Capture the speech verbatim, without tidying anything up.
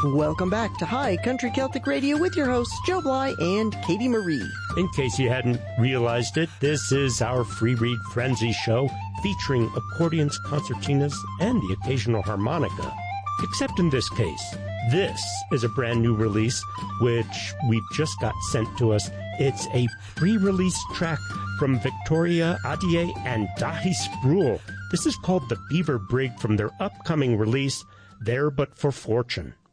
Welcome back to High Country Celtic Radio with your hosts Joe Bly and Katie Marie. In case you hadn't realized it, this is our Free Read Frenzy show featuring accordions, concertinas, and the occasional harmonica. Except in this case, this is a brand new release which we just got sent to us. It's a pre-release track from Victoria Adier and Dahi Sproul. This is called The Beaver Brig from their upcoming release, There But for Fortune.